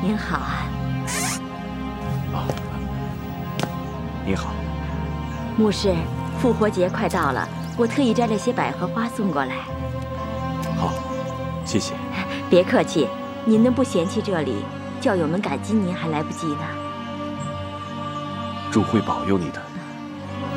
您好啊。 哦，你好。 牧师，复活节快到了，我特意摘了些百合花送过来。 好，谢谢。 别客气，您能不嫌弃这里，教友们感激您还来不及呢。 主会保佑你的。